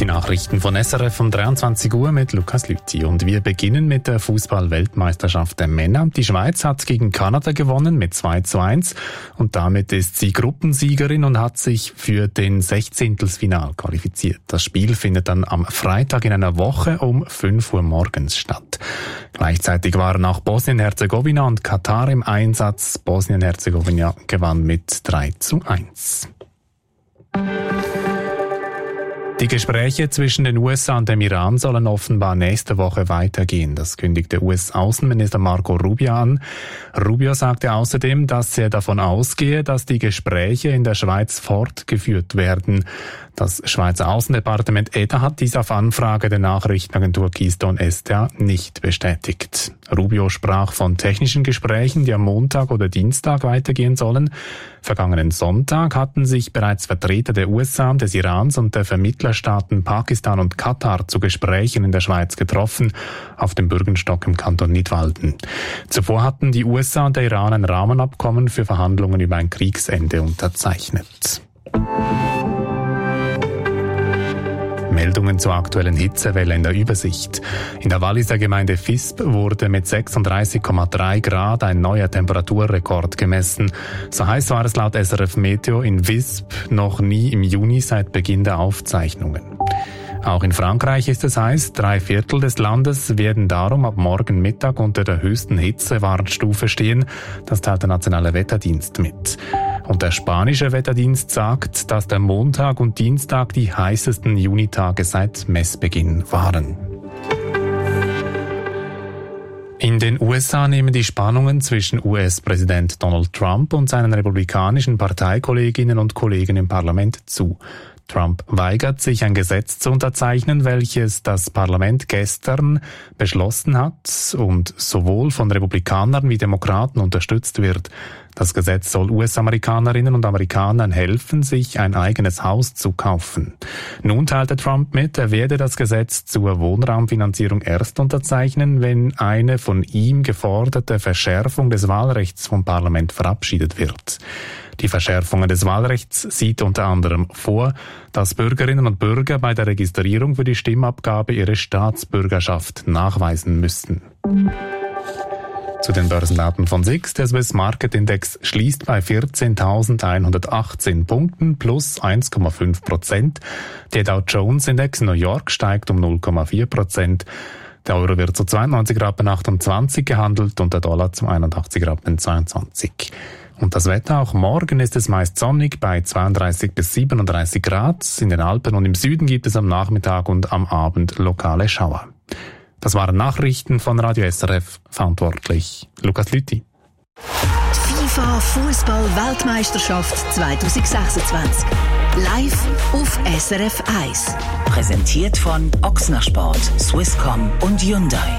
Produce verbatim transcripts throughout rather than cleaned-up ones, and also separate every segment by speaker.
Speaker 1: Die Nachrichten von S R F um dreiundzwanzig Uhr mit Lukas Lüthi. Und wir beginnen mit der Fußball-Weltmeisterschaft der Männer. Die Schweiz hat gegen Kanada gewonnen mit zwei zu eins und damit ist sie Gruppensiegerin und hat sich für den Sechzehntelfinal qualifiziert. Das Spiel findet dann am Freitag in einer Woche um fünf Uhr morgens statt. Gleichzeitig waren auch Bosnien-Herzegowina und Katar im Einsatz. Bosnien-Herzegowina gewann mit drei zu eins. Die Gespräche zwischen den U S A und dem Iran sollen offenbar nächste Woche weitergehen. Das kündigte U S-Außenminister Marco Rubio an. Rubio sagte außerdem, dass er davon ausgehe, dass die Gespräche in der Schweiz fortgeführt werden. Das Schweizer Außendepartement E T A hat dies auf Anfrage der Nachrichtenagentur Keystone S D A nicht bestätigt. Rubio sprach von technischen Gesprächen, die am Montag oder Dienstag weitergehen sollen. Vergangenen Sonntag hatten sich bereits Vertreter der U S A, des Irans und der Vermittlerstaaten Pakistan und Katar zu Gesprächen in der Schweiz getroffen, auf dem Bürgenstock im Kanton Nidwalden. Zuvor hatten die U S A und der Iran ein Rahmenabkommen für Verhandlungen über ein Kriegsende unterzeichnet. Meldungen zur aktuellen Hitzewelle in der Übersicht. In der Walliser Gemeinde Visp wurde mit sechsunddreißig Komma drei Grad ein neuer Temperaturrekord gemessen. So heiß war es laut S R F Meteo in Visp noch nie im Juni seit Beginn der Aufzeichnungen. Auch in Frankreich ist es heiß. Drei Viertel des Landes werden darum ab morgen Mittag unter der höchsten Hitzewarnstufe stehen. Das teilt der Nationale Wetterdienst mit. Und der spanische Wetterdienst sagt, dass der Montag und Dienstag die heißesten Junitage seit Messbeginn waren. In den U S A nehmen die Spannungen zwischen U S-Präsident Donald Trump und seinen republikanischen Parteikolleginnen und Kollegen im Parlament zu. Trump weigert sich, ein Gesetz zu unterzeichnen, welches das Parlament gestern beschlossen hat und sowohl von Republikanern wie Demokraten unterstützt wird. Das Gesetz soll U S-Amerikanerinnen und Amerikanern helfen, sich ein eigenes Haus zu kaufen. Nun teilte Trump mit, er werde das Gesetz zur Wohnraumfinanzierung erst unterzeichnen, wenn eine von ihm geforderte Verschärfung des Wahlrechts vom Parlament verabschiedet wird. Die Verschärfung des Wahlrechts sieht unter anderem vor, dass Bürgerinnen und Bürger bei der Registrierung für die Stimmabgabe ihre Staatsbürgerschaft nachweisen müssten. Zu den Börsendaten von S I X. Der Swiss Market Index schließt bei vierzehntausendeinhundertachtzehn Punkten plus eins Komma fünf Prozent. Der Dow Jones Index New York steigt um null Komma vier Prozent. Der Euro wird zu zweiundneunzig Rappen achtundzwanzig gehandelt und der Dollar zu einundachtzig Rappen zweiundzwanzig. Und das Wetter, auch morgen ist es meist sonnig bei zweiunddreißig bis siebenunddreißig Grad. In den Alpen und im Süden gibt es am Nachmittag und am Abend lokale Schauer. Das waren Nachrichten von Radio S R F, verantwortlich Lukas Lüthi.
Speaker 2: FIFA Fußball-Weltmeisterschaft zwanzig sechsundzwanzig. Live auf S R F eins. Präsentiert von Ochsner Sport, Swisscom und Hyundai.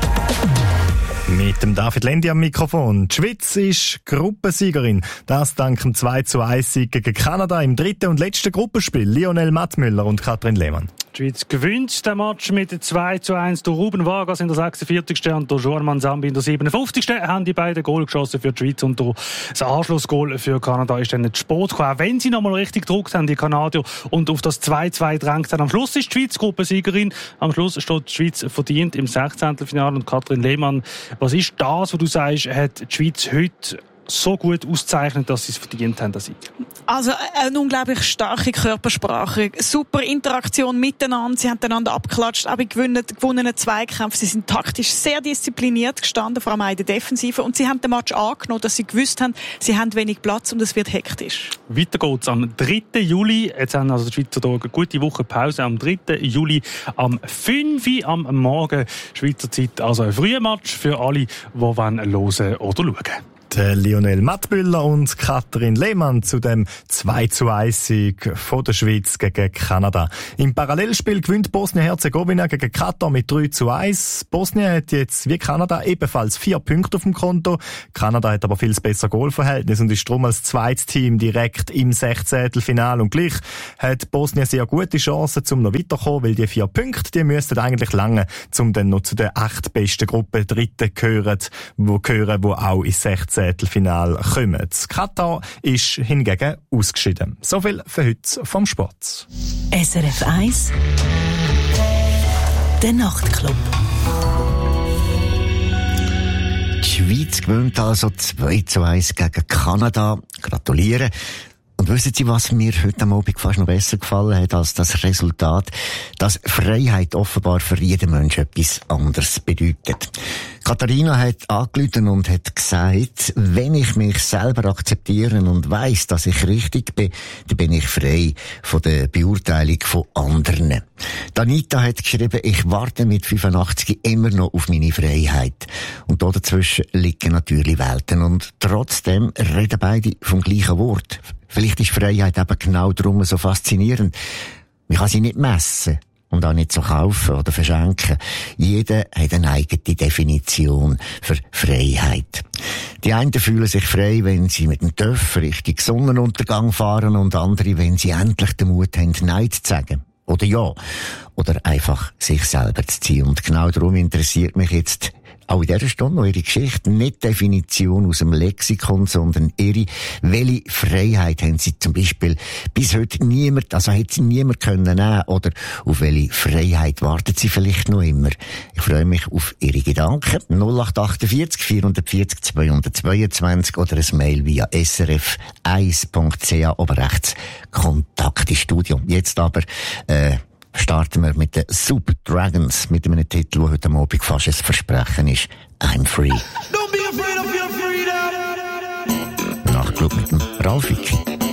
Speaker 3: Mit dem David Lendi am Mikrofon. Die Schweiz ist Gruppensiegerin. Das dank dem zwei zu eins Sieg gegen Kanada im dritten und letzten Gruppenspiel. Lionel Mattmüller und Katrin Lehmann.
Speaker 4: Die Schweiz gewinnt den Match mit zwei zu eins durch Ruben Vargas in der sechsundvierzigsten und durch Joan Manzambi in der siebenundfünfzigsten haben die beiden Goal geschossen für die Schweiz und das Anschlussgoal für Kanada ist dann nicht Sport gekommen. Auch wenn sie nochmal richtig gedruckt haben, die Kanadier, und auf das zwei zu zwei drängt haben. Am Schluss ist die Schweiz Gruppensiegerin. Am Schluss steht die Schweiz verdient im Sechzehntelfinale. Und Katrin Lehmann, was ist das, was du sagst, hat die Schweiz heute so gut auszeichnet, dass sie es verdient haben, das Sieg?
Speaker 5: Also eine unglaublich starke Körpersprache, super Interaktion miteinander, sie haben einander abgeklatscht, aber gewinnen, gewonnenen Zweikämpfe, sie sind taktisch sehr diszipliniert gestanden, vor allem in der Defensive, und sie haben den Match angenommen, dass sie gewusst haben, sie haben wenig Platz und es wird hektisch. Weiter geht's am dritten Juli, jetzt haben also die Schweizer Tage eine gute Woche Pause, am dritten Juli am fünf Uhr am Morgen Schweizer Zeit, also ein früher Match für alle, die hören oder schauen.
Speaker 3: Lionel Mattmüller und Katrin Lehmann zu dem zwei zu eins Sieg von der Schweiz gegen Kanada. Im Parallelspiel gewinnt Bosnien-Herzegowina gegen Katar mit drei zu eins. Bosnien hat jetzt wie Kanada ebenfalls vier Punkte auf dem Konto. Kanada hat aber viel besser Goalverhältnis und ist darum als zweites Team direkt im Sechzehntelfinale. Und gleich hat Bosnien sehr gute Chancen, um noch weiterzukommen, weil die vier Punkte, die müssten eigentlich lange, um dann noch zu den acht besten Gruppen Dritten gehören, wo gehören, wo auch ins Sechzehntelfinale kommen. Katar ist hingegen ausgeschieden. So viel für heute vom Sport.
Speaker 2: S R F eins der Nachtclub.
Speaker 6: Die Schweiz gewinnt also zwei zu eins gegen Kanada. Gratuliere. Und wissen Sie, was mir heute am Abend fast noch besser gefallen hat als das Resultat? Dass Freiheit offenbar für jeden Menschen etwas anderes bedeutet. Katharina hat angerufen und hat gesagt, wenn ich mich selber akzeptiere und weiss, dass ich richtig bin, dann bin ich frei von der Beurteilung von anderen. Anita hat geschrieben, ich warte mit fünfundachtzig immer noch auf meine Freiheit. Und da dazwischen liegen natürlich Welten. Und trotzdem reden beide vom gleichen Wort. Vielleicht ist Freiheit eben genau darum so faszinierend. Man kann sie nicht messen und auch nicht so kaufen oder verschenken. Jeder hat eine eigene Definition für Freiheit. Die einen fühlen sich frei, wenn sie mit dem Töff Richtung Sonnenuntergang fahren und andere, wenn sie endlich den Mut haben, Nein zu sagen. Oder ja. Oder einfach sich selber zu ziehen. Und genau darum interessiert mich jetzt auch in dieser Stunde noch Ihre Geschichte, nicht die Definition aus dem Lexikon, sondern Ihre, welche Freiheit haben Sie zum Beispiel bis heute niemand, also hat Sie niemand können nehmen, oder auf welche Freiheit warten Sie vielleicht noch immer? Ich freue mich auf Ihre Gedanken. null acht achtundvierzig vierhundertvierzig zweihundertzweiundzwanzig oder ein Mail via s r f eins punkt c h, oben rechts Kontakt ins Studio. Jetzt aber, äh, starten wir mit den Super Dragons, mit einem Titel, der heute Abend fast ein Versprechen ist. I'm free.
Speaker 7: Don't be afraid of your freedom.
Speaker 6: Nachtclub mit dem Ralf Wicki.